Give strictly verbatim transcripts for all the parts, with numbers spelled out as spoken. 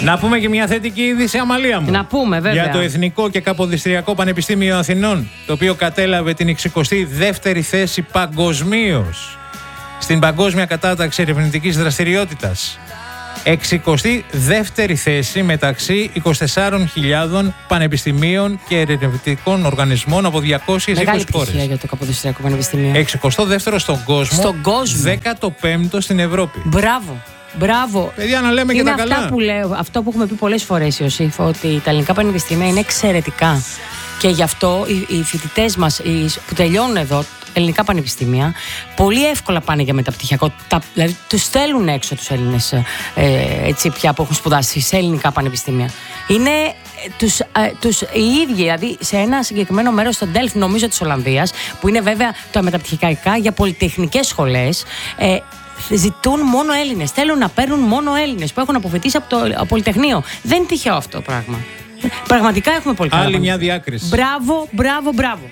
Να πούμε και μια θετική είδηση, Αμαλία μου. Να πούμε, βέβαια. Για το Εθνικό και Καποδιστριακό Πανεπιστήμιο Αθηνών, το οποίο κατέλαβε την εξηκοστή δεύτερη θέση παγκοσμίως στην παγκόσμια κατάταξη ερευνητικής δραστηριότητας. εξηκοστή δεύτερη θέση μεταξύ είκοσι τεσσάρων χιλιάδων πανεπιστημίων και ερευνητικών οργανισμών από διακόσιες είκοσι χώρες. Μεγάλη επιτυχία για το Καποδιστριακό Πανεπιστήμιο. εξηκοστό δεύτερο στον κόσμο, Στον κόσμο. δέκατο πέμπτο στην Ευρώπη. Μπράβο. Μπράβο. Παιδιά, να λέμε είναι και τα αυτά καλά. Που λέω, αυτό που έχουμε πει πολλές φορές, Ιωσήφ, ότι τα ελληνικά πανεπιστήμια είναι εξαιρετικά. Και γι' αυτό οι, οι φοιτητές μας οι, που τελειώνουν εδώ, ελληνικά πανεπιστήμια, πολύ εύκολα πάνε για μεταπτυχιακό. Τα, δηλαδή, τους στέλνουν έξω τους Έλληνες ε, έτσι, πια που έχουν σπουδάσει σε ελληνικά πανεπιστήμια. Είναι ε, τους, ε, τους οι ίδιοι, δηλαδή σε ένα συγκεκριμένο μέρος στο Ντέλφ, νομίζω της Ολλανδίας, που είναι βέβαια τα μεταπτυχιακά για πολυτεχνικές σχολές. Ε, Ζητούν μόνο Έλληνες. Θέλουν να παίρνουν μόνο Έλληνες που έχουν αποφοιτήσει από το από Πολυτεχνείο. Δεν είναι τυχαίο αυτό το πράγμα. Πραγματικά έχουμε πολύ καλά. Άλλη μια διάκριση. Μπράβο, μπράβο, μπράβο.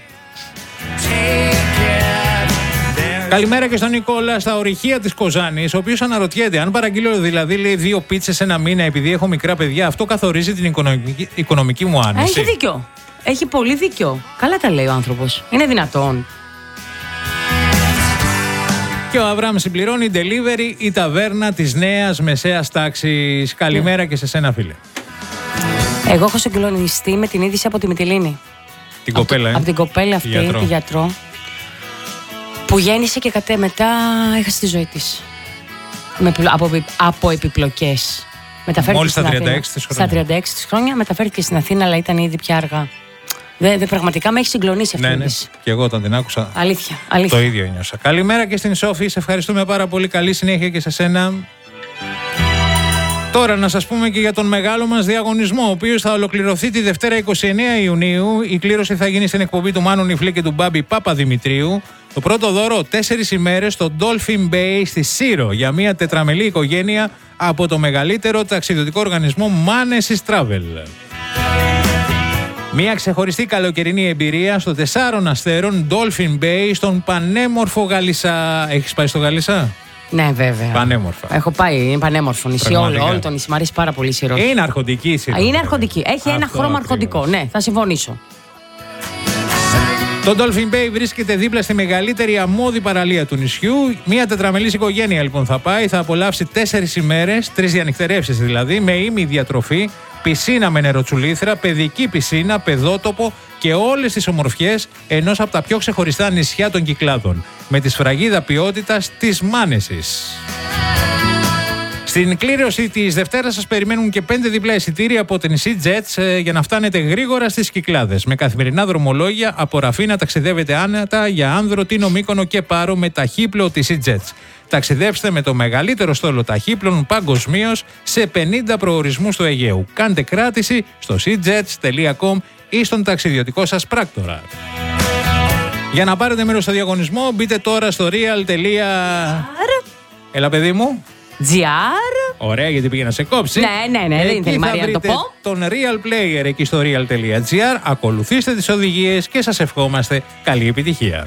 Καλημέρα και στον Νικόλα στα ορυχεία της Κοζάνης, ο οποίος αναρωτιέται αν παραγγείλω δηλαδή λέει δύο πίτσες ένα μήνα επειδή έχω μικρά παιδιά, αυτό καθορίζει την οικονομική, οικονομική μου άνεση. Έχει δίκιο. Έχει πολύ δίκιο. Καλά τα λέει ο άνθρωπος. Είναι δυνατόν. Και ο Αβραάμ συμπληρώνει delivery η ταβέρνα της νέας μεσαίας τάξης. Καλημέρα και σε σένα, φίλε. Εγώ έχω συγκλονιστεί με την είδηση από τη Μυτιλήνη. Την κοπέλα, από, ε. από την κοπέλα αυτή, τη γιατρό. τη γιατρό, που γέννησε και κατέ μετά έχασε τη ζωή της. Με, από, από επιπλοκές. Μόλις στα τριάντα έξι της χρόνια. Στα τριάντα έξι της χρόνια μεταφέρθηκε στην Αθήνα, αλλά ήταν ήδη πια αργά. Δε, δε, πραγματικά με έχει συγκλονίσει αυτή η ναι, είδηση. Ναι, και εγώ όταν την άκουσα. Αλήθεια, αλήθεια. Το ίδιο νιώσα. Καλημέρα και στην Σόφη. Σε ευχαριστούμε πάρα πολύ. Καλή συνέχεια και σε σένα. Τώρα να σας πούμε και για τον μεγάλο μας διαγωνισμό, ο οποίος θα ολοκληρωθεί τη Δευτέρα εικοστή ενάτη Ιουνίου. Η κλήρωση θα γίνει στην εκπομπή του Μάνου Νιφλή και του Μπάμπη Παπαδημητρίου. Το πρώτο δώρο, τέσσερις ημέρες στο Dolphin Bay στη Σύρο για μια τετραμελή οικογένεια από το μεγαλύτερο ταξιδιωτικό οργανισμό Manesis Travel. Μια ξεχωριστή καλοκαιρινή εμπειρία στο τεσσάρων αστέρων Dolphin Bay στον πανέμορφο Γαλισσά. Έχεις πάει στο Γαλισσά? Ναι, βέβαια. Πανέμορφα. Έχω πάει, είναι πανέμορφο νησί. Όλο, όλο το νησί. Μ' αρέσει πάρα πολύ η Σύρο. Είναι αρχοντική η Σύρο. Είναι αρχοντική. Έχει Αυτό ένα χρώμα ακριβώς. αρχοντικό. Ναι, θα συμφωνήσω. Το Dolphin Bay βρίσκεται δίπλα στη μεγαλύτερη αμμώδη παραλία του νησιού. Μια τετραμελής οικογένεια λοιπόν θα πάει, θα απολαύσει τέσσερις ημέρες, τρεις διανυκτερεύσεις δηλαδή, με ήμι διατροφή, πισίνα με νεροτσουλήθρα, παιδική πισίνα, παιδότοπο και όλες τις ομορφιές ενός από τα πιο ξεχωριστά νησιά των Κυκλάδων, με τη σφραγίδα ποιότητας της Manesis. Στην κλήρωση της Δευτέρας σας περιμένουν και πέντε διπλά εισιτήρια από την SeaJets ε, για να φτάνετε γρήγορα στις Κυκλάδες. Με καθημερινά δρομολόγια από Ραφή να ταξιδεύετε άνετα για Άνδρο, Τίνο, Μύκονο και Πάρο με ταχύπλο της SeaJets. Ταξιδέψτε με το μεγαλύτερο στόλο ταχύπλων παγκοσμίως σε πενήντα προορισμούς του Αιγαίου. Κάντε κράτηση στο seajets τελεία com ή στον ταξιδιωτικό σας πράκτορα. Για να πάρετε μέρος στο διαγωνισμό μπείτε τώρα στο real. Έλα παιδί μου. τζι αρ. Ωραία, γιατί πήγε να σε κόψει. Ναι, ναι, ναι, δεν ήθελε η Μαρία να το πω. Τον Real Player εκεί στο real τελεία gr. Ακολουθήστε τις οδηγίες και σας ευχόμαστε καλή επιτυχία.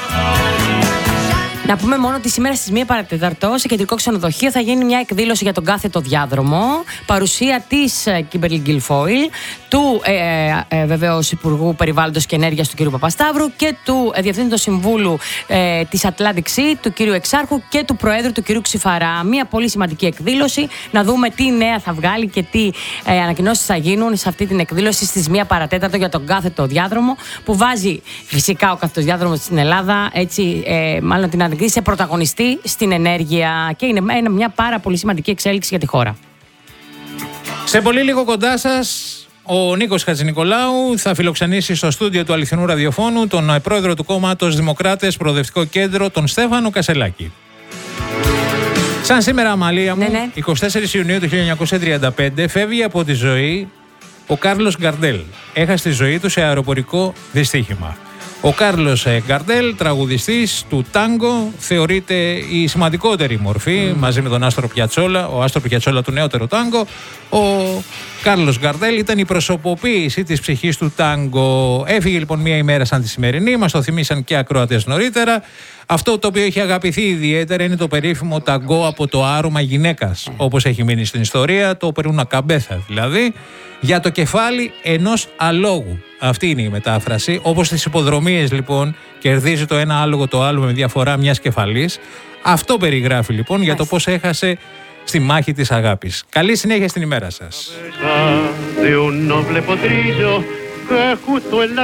Να πούμε μόνο ότι σήμερα στις μία παρατέταρτο σε κεντρικό ξενοδοχείο θα γίνει μια εκδήλωση για τον κάθετο διάδρομο. Παρουσία της Κίμπερλι Γκιλφόιλ, του ε, ε, βεβαίως Υπουργού Περιβάλλοντος και Ενέργειας του κ. Παπασταύρου και του ε, Διευθύνοντος Συμβούλου ε, της Atlantic Sea, του κ. Εξάρχου και του Προέδρου του κ. Ξηφαρά. Μια πολύ σημαντική εκδήλωση. Να δούμε τι νέα θα βγάλει και τι ε, ανακοινώσεις θα γίνουν σε αυτή την εκδήλωση στις μία παρατέταρτο για τον κάθετο διάδρομο, που βάζει φυσικά ο κάθετος διάδρομος στην Ελλάδα, έτσι, ε, μάλλον την σε πρωταγωνιστή στην ενέργεια, και είναι μια πάρα πολύ σημαντική εξέλιξη για τη χώρα. Σε πολύ λίγο κοντά σας ο Νίκος Χατζηνικολάου θα φιλοξενήσει στο στούντιο του Αληθινού Ραδιοφώνου τον πρόεδρο του κόμματος Δημοκράτες Προοδευτικό Κέντρο, τον Στέφανο Κασελάκη. Σαν σήμερα, Αμαλία μου, ναι, ναι. εικοστή τέταρτη Ιουνίου του χίλια εννιακόσια τριάντα πέντε φεύγει από τη ζωή ο Κάρλος Γκαρντέλ. Έχασε τη ζωή του σε αεροπορικό δυστύχημα. Ο Κάρλος Γκαρντέλ, τραγουδιστής του τάγκο, θεωρείται η σημαντικότερη μορφή mm. μαζί με τον Άστρο Πιατσόλα, ο Άστρο Πιατσόλα του νεότερου τάγκο. Ο Κάρλος Γκαρντέλ ήταν η προσωποποίηση της ψυχής του τάγκο. Έφυγε λοιπόν μία ημέρα σαν τη σημερινή, μας το θυμήσαν και ακροατές νωρίτερα. Αυτό το οποίο έχει αγαπηθεί ιδιαίτερα είναι το περίφημο ταγκό από το άρωμα γυναίκας, όπως έχει μείνει στην ιστορία, το περούνα καμπέθα δηλαδή, για το κεφάλι ενός αλόγου. Αυτή είναι η μετάφραση. Όπως στις υποδρομίες λοιπόν κερδίζει το ένα άλογο το άλλο με διαφορά μιας κεφαλής. Αυτό περιγράφει λοιπόν για το πώς έχασε στη μάχη της αγάπης. Καλή συνέχεια στην ημέρα σας.